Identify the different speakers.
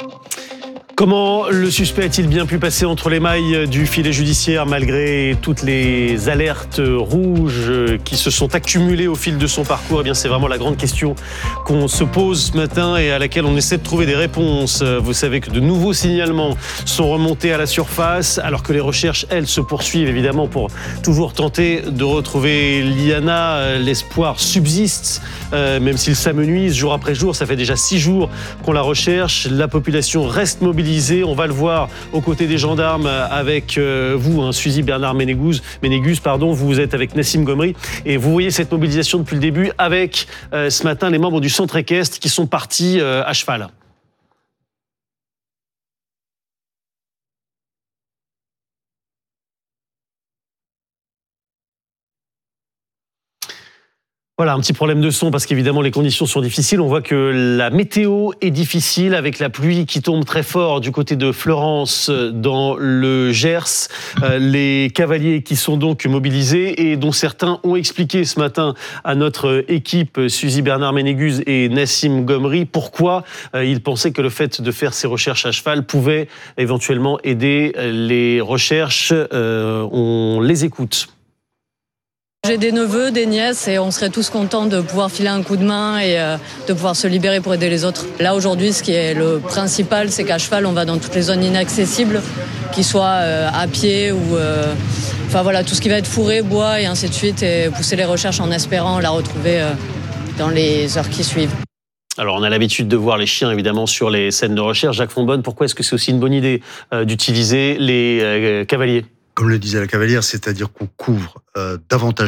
Speaker 1: Comment le suspect a-t-il bien pu passer entre les mailles du filet judiciaire malgré toutes les alertes rouges qui se sont accumulées au fil de son parcours? Eh bien, c'est vraiment la grande question qu'on se pose ce matin et à laquelle on essaie de trouver des réponses. Vous savez que de nouveaux signalements sont remontés à la surface alors que les recherches, elles, se poursuivent évidemment pour toujours tenter de retrouver Liana. L'espoir subsiste, même s'il s'amenuise jour après jour. Ça fait déjà 6 jours qu'on la recherche. La population reste mobilisée. On va le voir aux côtés des gendarmes avec vous, Suzy Bernard Ménégus, vous êtes avec Nassim Gomri et vous voyez cette mobilisation depuis le début avec ce matin les membres du centre équestre qui sont partis à cheval. Voilà, un petit problème de son parce qu'évidemment les conditions sont difficiles. On voit que la météo est difficile avec la pluie qui tombe très fort du côté de Fleurance dans le Gers. Les cavaliers qui sont donc mobilisés et dont certains ont expliqué ce matin à notre équipe, Suzy Bernard Ménégus et Nassim Gomri, pourquoi ils pensaient que le fait de faire ces recherches à cheval pouvait éventuellement aider les recherches. On les écoute.
Speaker 2: J'ai des neveux, des nièces et on serait tous contents de pouvoir filer un coup de main et de pouvoir se libérer pour aider les autres. Là aujourd'hui, ce qui est le principal, c'est qu'à cheval, on va dans toutes les zones inaccessibles, qu'ils soient à pied ou enfin voilà, tout ce qui va être fourré, bois et ainsi de suite, et pousser les recherches en espérant la retrouver dans les heures qui suivent.
Speaker 1: Alors, on a l'habitude de voir les chiens, évidemment, sur les scènes de recherche. Jacques Fonbonne, pourquoi est-ce que c'est aussi une bonne idée d'utiliser les cavaliers ?
Speaker 3: Comme le disait la cavalière, c'est-à-dire qu'on couvre davantage